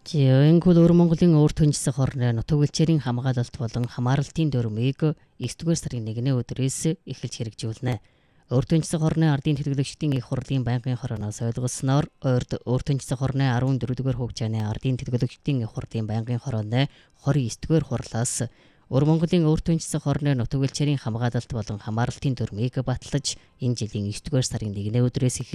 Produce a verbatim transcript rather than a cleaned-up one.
Жингүүл өвөр Монголын өвөр түнжсэх хорны нутаг өлчээрийн хамгаалалт болон хамааралтын дүрмийг нэгдүгээр сарын нэгний өдрөөс эхэлж хэрэгжүүлнэ. Өвөр түнжсэх хорны ардын төлөвлөгчдийн их хурлын байнгын хорооноос ойлгосноор урд өвөр түнжсэх хорны арван дөрөвдүгээр хугацааны ардын төлөвлөгчдийн их хурлын байнгын хорооны двадцать девятдүгээр хурлаас өвөр Монголын өвөр түнжсэх хорны нутаг өлчээрийн хамгаалалт болон хамааралтын дүрмийг батлаж энэ жилийн девятдүгээр сарын нэгний өдрөөс